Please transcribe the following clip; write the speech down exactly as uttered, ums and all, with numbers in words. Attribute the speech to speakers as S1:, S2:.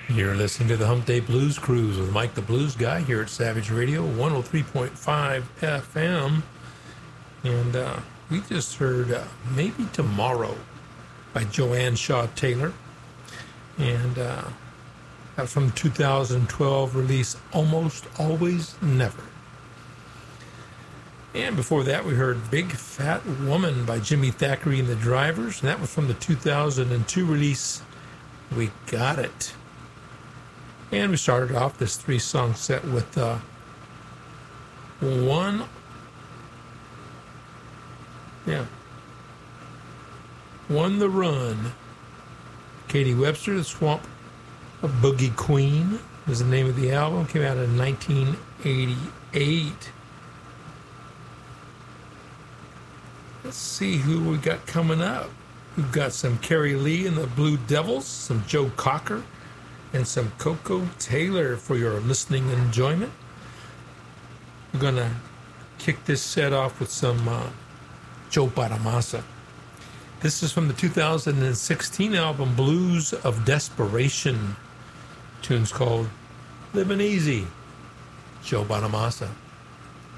S1: You're listening to the Hump Day Blues Cruise with Mike the Blues Guy here at Savage Radio one oh three point five F M. And uh, we just heard uh, Maybe Tomorrow by Joanne Shaw Taylor. And uh, that was from the two thousand twelve release Almost Always Never. And before that, we heard Big Fat Woman by Jimmy Thackeray and the Drivers. And that was from the two thousand two release We Got It. And we started off this three-song set with uh, one, yeah, One the Run. Katie Webster, The Swamp Boogie Queen was the name of the album. Came out in nineteen eighty-eight. Let's see who we got coming up. We've got some Carrie Lee and the Blue Devils, some Joe Cocker, and some Coco Taylor for your listening enjoyment. We're going to kick this set off with some uh, Joe Bonamassa. This is from the two thousand sixteen album Blues of Desperation. The tune's called Living Easy. Joe Bonamassa.